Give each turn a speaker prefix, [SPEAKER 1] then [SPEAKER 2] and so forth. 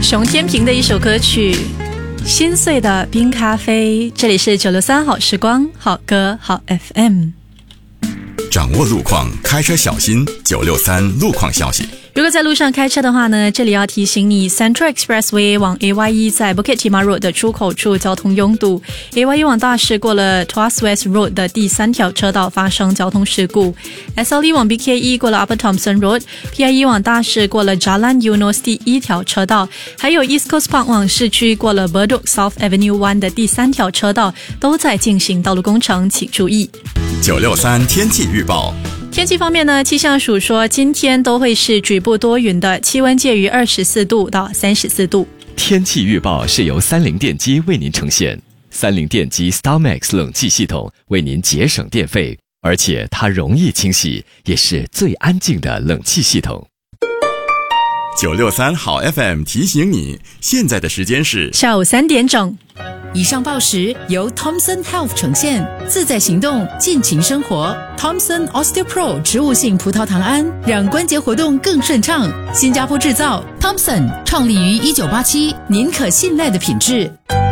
[SPEAKER 1] 熊天平的一首歌曲《心碎的冰咖啡》，这里是963好时光，好歌好 FM。
[SPEAKER 2] 掌握路况，开车小心。963路况消息。
[SPEAKER 1] 如果在路上开车的话呢，这里要提醒你 Central Expressway 往 AYE 在 Bukit Timah Road 的出口处交通拥堵， AYE 往大士过了 Tuas West Road 的第3条车道发生交通事故， SLE 往 BKE 过了 Upper Thomson Road， PIE 往大士过了 Jalan Eunos 第1条车道，还有 East Coast Park 往市区过了 Bedok South Avenue 1的第3条车道都在进行道路工程，请注意。
[SPEAKER 2] 963天气预报。
[SPEAKER 1] 天气方面呢，气象署说今天都会是局部多云的，气温介于24度到34度。
[SPEAKER 3] 天气预报是由三菱电机为您呈现，三菱电机 StarMax 冷气系统为您节省电费，而且它容易清洗，也是最安静的冷气系统。
[SPEAKER 2] 963好 FM 提醒你，现在的时间是
[SPEAKER 1] 下午3点整。
[SPEAKER 4] 以上报时由 Thomson Health 呈现，自在行动，尽情生活。Thomson OsteoPro 植物性葡萄糖胺，让关节活动更顺畅。新加坡制造 ，Thomson 创立于1987，您可信赖的品质。